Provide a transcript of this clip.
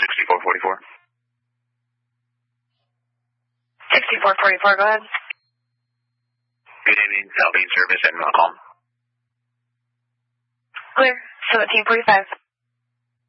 6444. 6444, go ahead. Good evening, South Main Service and Macomb. Clear, 1745.